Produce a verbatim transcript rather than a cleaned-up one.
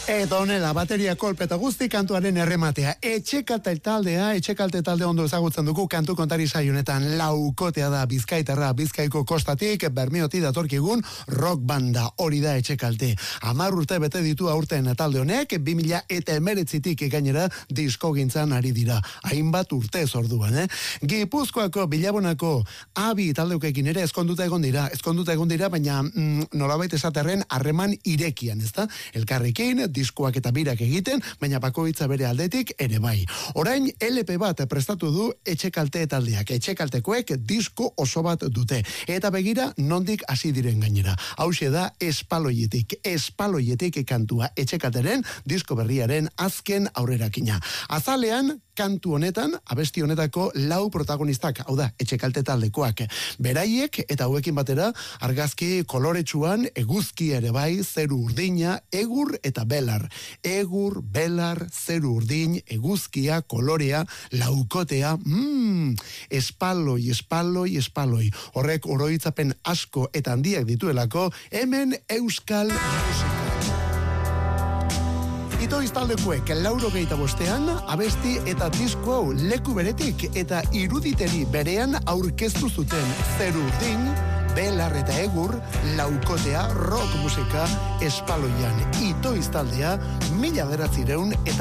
Eta honela, bateria kolpe eta guzti kantuaren errematea. Etxekalte taldea, etxekalte talde ondo ezagutzen dugu kantu kontari saionetan. Laukotea da Bizkaitarra, Bizkaiko kostatik, Bermeoti datorkigun rock banda, hori da etxekalte. Hamar urte bete ditu aurten talde honek, bi mila eta hemeretzitik gainera diskogintzan ari dira. Hainbat urte orduan, eh? Gipuzkoako, Bilabonako, abi taldeukekin ere ezkonduta egon dira, ezkonduta egon dira, baina mm, nolabait esaterren harreman irekian, ezta? Elkarrekin, diskoak eta birak egiten, baina bakoitza bere aldetik ere bai. Orain L P bat prestatu du etxekalte taldeak. Etxekaltekoek disko oso bat dute. Eta begira nondik hasi diren gainera. Hauxe da Espaloietik. Espaloietik kantua etxekalteren disko berriaren azken aurrerakina. Azalean kantu honetan, abesti honetako lau protagonistak, hau da, etxekalte taldekoak. Beraiek eta hauekin batera argazki koloretsuan eguzki ere bai, zeru urdina, egur eta belar. Egur, belar, zeru urdin, eguzkia, kolorea, laukotea, mmm, espaloi, espaloi, espaloi. Horrek oroitzapen asko eta handiak dituelako, hemen euskal musika. Itoiz taldekoek lauro gehieta bostean, abesti eta disko hau leku beretik eta iruditeri berean aurkeztu zuten zeru urdin, belar eta egur, laukotea, rock musika espaloian. Itoiz taldea, mila bederatzireun eta